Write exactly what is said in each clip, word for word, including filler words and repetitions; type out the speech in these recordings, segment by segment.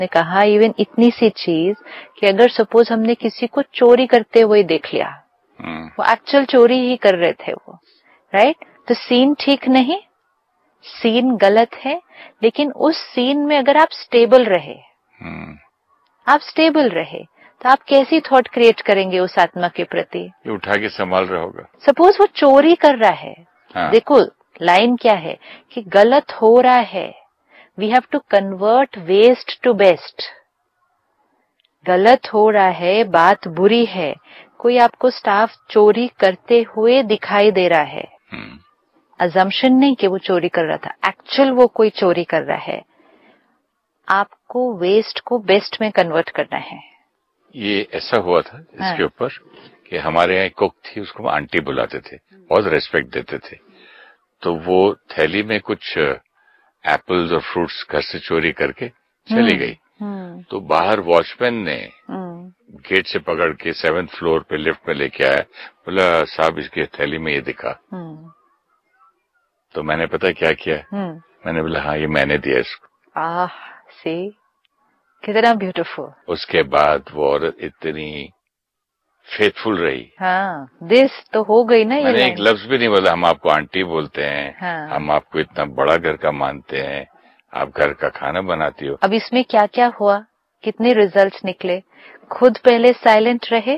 ने कहा इवन इतनी सी चीज कि अगर सपोज हमने किसी को चोरी करते हुए देख लिया, hmm. वो एक्चुअल चोरी ही कर रहे थे वो, राइट right? तो सीन ठीक नहीं, सीन गलत है, लेकिन उस सीन में अगर आप स्टेबल रहे, hmm. आप स्टेबल रहे तो आप कैसी थॉट क्रिएट करेंगे उस आत्मा के प्रति? ये उठा के संभाल रहा होगा। सपोज वो चोरी कर रहा है, हाँ. देखो लाइन क्या है कि गलत हो रहा है, we have to convert waste to best. गलत हो रहा है, बात बुरी है, कोई आपको स्टाफ चोरी करते हुए दिखाई दे रहा है, अजम्पशन नहीं कि वो चोरी कर रहा था, एक्चुअल वो कोई चोरी कर रहा है, आपको वेस्ट को बेस्ट में कन्वर्ट करना है। ये ऐसा हुआ था इसके ऊपर, हाँ. कि हमारे यहाँ कुक थी, उसको आंटी बुलाते थे, बहुत रेस्पेक्ट देते थे। तो वो थैली में कुछ एप्पल्स और फ्रूट्स घर से चोरी करके चली गई। तो बाहर वॉचमैन ने गेट से पकड़ के सेवेंथ फ्लोर पे लिफ्ट में लेके आया, बोला साहब इसकी थैली में ये दिखा। तो मैंने पता क्या किया, मैंने बोला हाँ ये मैंने दिया इसको। आह सी कितना ब्यूटीफुल। उसके बाद वो औरत इतनी फेथफुल रही। हाँ, दिस तो हो गई ना। मैंने ये एक लफ्ज भी नहीं बोला, हम आपको आंटी बोलते हैं, हाँ. हम आपको इतना बड़ा घर का मानते हैं, आप घर का खाना बनाती हो। अब इसमें क्या क्या हुआ, कितने रिजल्ट्स निकले? खुद पहले साइलेंट रहे,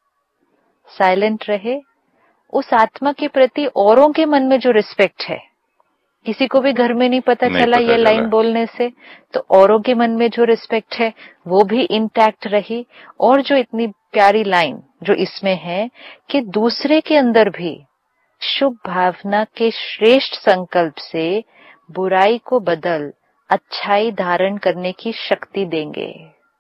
साइलेंट रहे, उस आत्मा के प्रति औरों के मन में जो रिस्पेक्ट है, किसी को भी घर में नहीं पता नहीं चला पता ये चला। लाइन बोलने से, तो औरों के मन में जो रिस्पेक्ट है वो भी इंटैक्ट रही। और जो इतनी प्यारी लाइन जो इसमें है कि दूसरे के अंदर भी शुभ भावना के श्रेष्ठ संकल्प से बुराई को बदल अच्छाई धारण करने की शक्ति देंगे।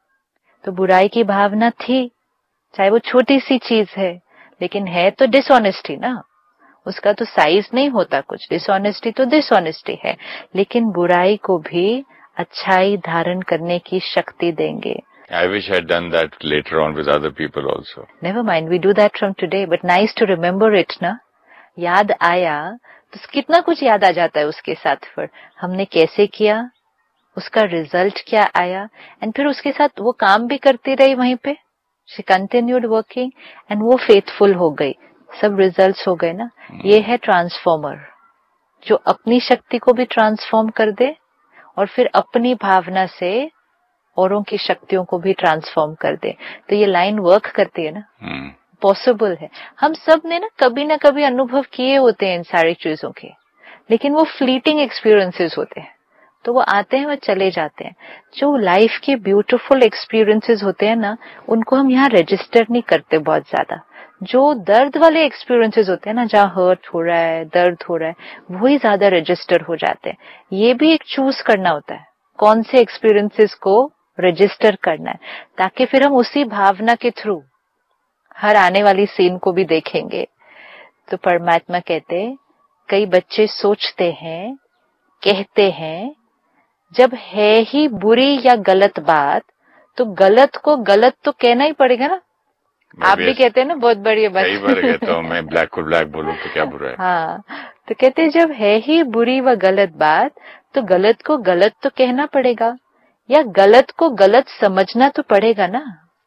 तो बुराई की भावना थी, चाहे वो छोटी सी चीज है, लेकिन है तो डिसऑनेस्टी ना, उसका तो साइज नहीं होता कुछ, डिसऑनेस्टी तो डिसऑनेस्टी है, लेकिन बुराई को भी अच्छाई धारण करने की शक्ति देंगे। I wish I had done that later on with other people also. Never mind, we do that from today, but nice to remember it ना। याद आया तो कितना कुछ याद आ जाता है उसके साथ, फिर हमने कैसे किया, उसका रिजल्ट क्या आया, एंड फिर उसके साथ वो काम भी करती रही वहीं पे, she continued working and वो फेथफुल हो गई, सब रिजल्ट्स हो गए ना। hmm. ये है ट्रांसफॉर्मर, जो अपनी शक्ति को भी ट्रांसफॉर्म कर दे और फिर अपनी भावना से औरों की शक्तियों को भी ट्रांसफॉर्म कर दे। तो ये लाइन वर्क करती है ना, पॉसिबल hmm. है। हम सब ने ना कभी ना कभी अनुभव किए होते हैं इन सारी चीजों के, लेकिन वो फ्लीटिंग एक्सपीरियंसेस होते हैं, तो वो आते हैं वो चले जाते हैं। जो लाइफ के ब्यूटीफुल एक्सपीरियंसेस होते हैं ना, उनको हम यहाँ रजिस्टर नहीं करते बहुत ज्यादा। जो दर्द वाले एक्सपीरियंसेस होते हैं ना, जहाँ हर्ट हो रहा है, दर्द हो रहा है, वही ज्यादा रजिस्टर हो जाते हैं। ये भी एक चूज करना होता है कौन से एक्सपीरियंसेस को रजिस्टर करना है, ताकि फिर हम उसी भावना के थ्रू हर आने वाली सीन को भी देखेंगे। तो परमात्मा कहते, कई बच्चे सोचते हैं, कहते हैं, जब है ही बुरी या गलत बात तो गलत को गलत तो कहना ही पड़ेगा ना। आप भी कहते हैं ना, बहुत बढ़िया बात। कई बार कहता हूँ मैं, ब्लैक को ब्लैक बोलूं तो क्या बुरा है। हाँ, तो कहते हैं जब है ही बुरी व गलत बात तो गलत को गलत तो कहना पड़ेगा, या गलत को गलत समझना तो पड़ेगा ना।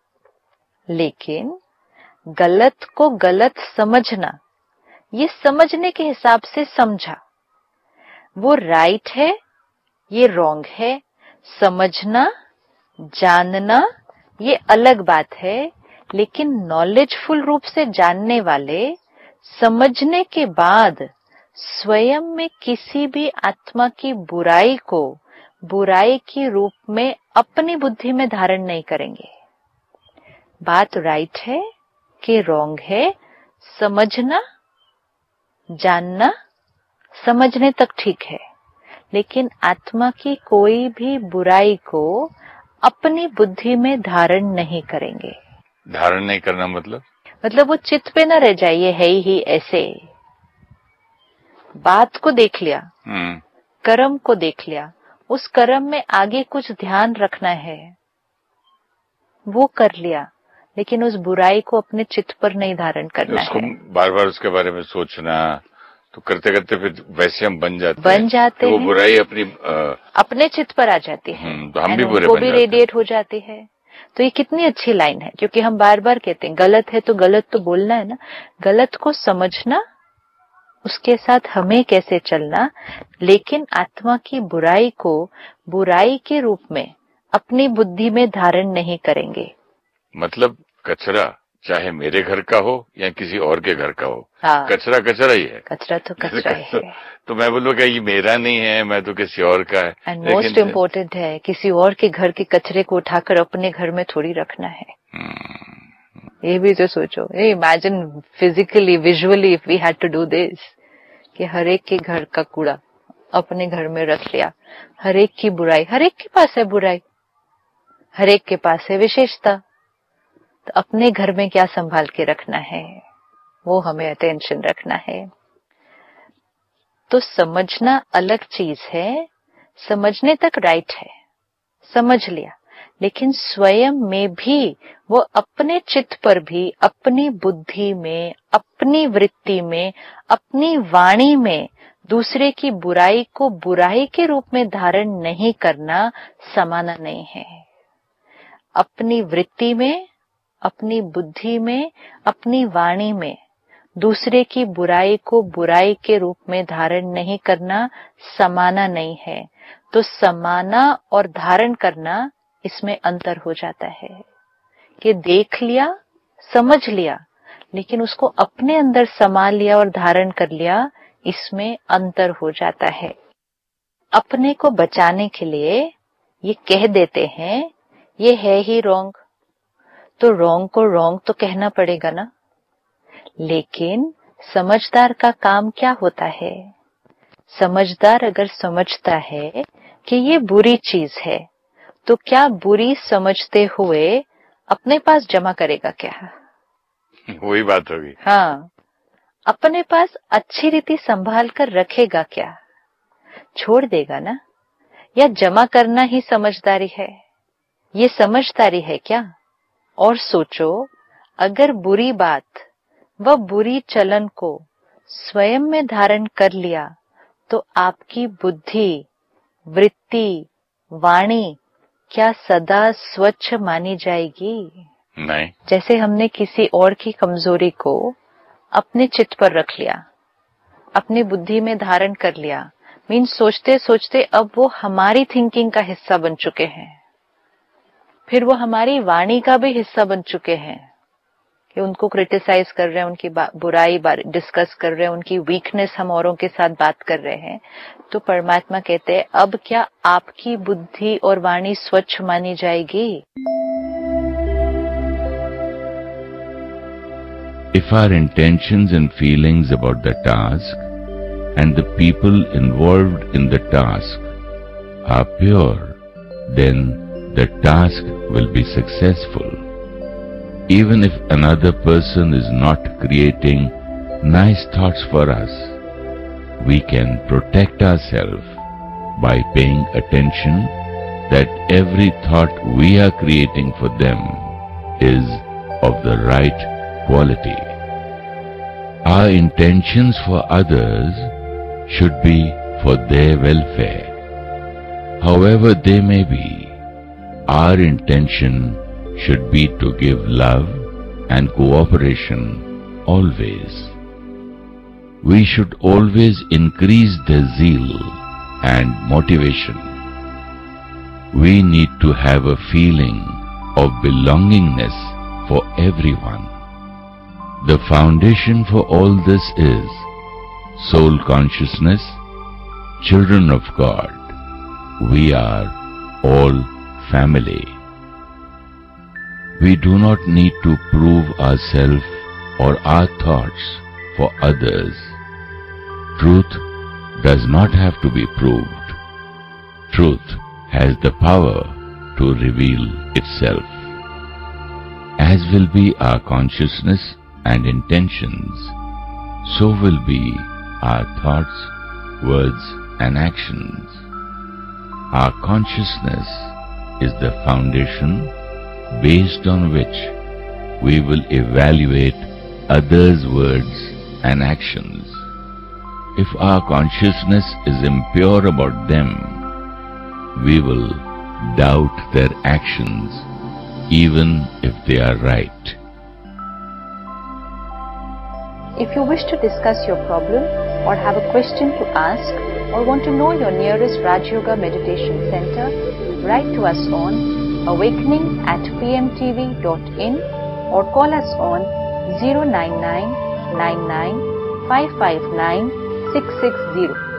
लेकिन गलत को गलत समझना, ये समझने के हिसाब से समझा, वो राइट है ये रॉन्ग है, समझना जानना ये अलग बात है। लेकिन नॉलेजफुल रूप से जानने वाले समझने के बाद स्वयं में किसी भी आत्मा की बुराई को बुराई के रूप में अपनी बुद्धि में धारण नहीं करेंगे। बात राइट है कि रॉन्ग है, समझना जानना समझने तक ठीक है, लेकिन आत्मा की कोई भी बुराई को अपनी बुद्धि में धारण नहीं करेंगे। धारण नहीं करना मतलब मतलब वो चित्त पे ना रह जाए, ये है ही ऐसे। बात को देख लिया, कर्म को देख लिया, उस कर्म में आगे कुछ ध्यान रखना है, वो कर लिया, लेकिन उस बुराई को अपने चित्त पर नहीं धारण करना उसको है। बार बार उसके बारे में सोचना, तो करते करते फिर वैसे हम बन जाते बन जाते हैं, हैं, वो बुराई अपनी आ, अपने चित्त पर आ जाती है, तो हम भी बुरे वो बन भी जाते रेडिएट हो जाती है। तो ये कितनी अच्छी लाइन है, क्योंकि हम बार बार कहते हैं गलत है तो गलत तो बोलना है ना, गलत को समझना, उसके साथ हमें कैसे चलना, लेकिन आत्मा की बुराई को बुराई के रूप में अपनी बुद्धि में धारण नहीं करेंगे। मतलब कचरा चाहे मेरे घर का हो या किसी और के घर का हो, हाँ, कचरा कचरा ही है। कचरा तो कचरा है। तो, तो मैं बोलूँगा ये मेरा नहीं है, मैं तो किसी और का है। एंड मोस्ट इम्पोर्टेंट है, किसी और के घर के कचरे को उठाकर अपने घर में थोड़ी रखना है। hmm. ये भी तो सोचो, imagine physically visually if we had to do this, कि हर एक के घर का कूड़ा अपने घर में रख लिया, हर एक की बुराई, हर एक के पास है बुराई, हर एक के पास है विशेषता, तो अपने घर में क्या संभाल के रखना है, वो हमें अटेंशन रखना है। तो समझना अलग चीज है, समझने तक राइट है, समझ लिया, लेकिन स्वयं में भी वो अपने चित्त पर भी, अपनी बुद्धि में, अपनी वृत्ति में, अपनी वाणी में दूसरे की बुराई को बुराई के रूप में धारण नहीं करना समाना नहीं है। अपनी वृत्ति में, अपनी बुद्धि में, अपनी वाणी में दूसरे की बुराई को बुराई के रूप में धारण नहीं करना समाना नहीं है। तो समाना और धारण करना, इसमें अंतर हो जाता है कि देख लिया, समझ लिया, लेकिन उसको अपने अंदर समा लिया और धारण कर लिया, इसमें अंतर हो जाता है। अपने को बचाने के लिए ये कह देते हैं ये है ही रॉन्ग, तो रॉन्ग को रॉन्ग तो कहना पड़ेगा ना। लेकिन समझदार का काम क्या होता है, समझदार अगर समझता है कि ये बुरी चीज है, तो क्या बुरी समझते हुए अपने पास जमा करेगा क्या? वही बात होगी। हाँ, अपने पास अच्छी रीति संभाल कर रखेगा क्या? छोड़ देगा ना? या जमा करना ही समझदारी है? ये समझदारी है क्या? और सोचो, अगर बुरी बात व बुरी चलन को स्वयं में धारण कर लिया, तो आपकी बुद्धि, वृत्ति, वाणी क्या सदा स्वच्छ मानी जाएगी? नहीं। जैसे हमने किसी और की कमजोरी को अपने चित्त पर रख लिया, अपनी बुद्धि में धारण कर लिया, मीन सोचते सोचते अब वो हमारी थिंकिंग का हिस्सा बन चुके हैं, फिर वो हमारी वाणी का भी हिस्सा बन चुके हैं कि उनको क्रिटिसाइज कर रहे हैं, उनकी बुराई डिस्कस कर रहे हैं, उनकी वीकनेस हम औरों के साथ बात कर रहे हैं। तो परमात्मा कहते हैं अब क्या आपकी बुद्धि और वाणी स्वच्छ मानी जाएगी? If our intentions and feelings about the task and the people involved in the task are pure, then the task will be successful. Even if another person is not creating nice thoughts for us, we can protect ourselves by paying attention that every thought we are creating for them is of the right quality. Our intentions for others should be for their welfare. However they may be, our intention should be to give love and cooperation always. We should always increase their zeal and motivation. We need to have a feeling of belongingness for everyone. The foundation for all this is soul consciousness, children of God. We are all family. We do not need to prove ourselves or our thoughts for others. Truth does not have to be proved. Truth has the power to reveal itself. As will be our consciousness and intentions, so will be our thoughts, words and actions. Our consciousness is the foundation based on which we will evaluate others' words and actions. if our consciousness is impure about them, we will doubt their actions, even if they are right. If you wish to discuss your problem or have a question to ask or want to know your nearest Raj Yoga Meditation Center, write to us on awakening at p m t v dot in or call us on zero nine nine nine nine five five nine six six zero.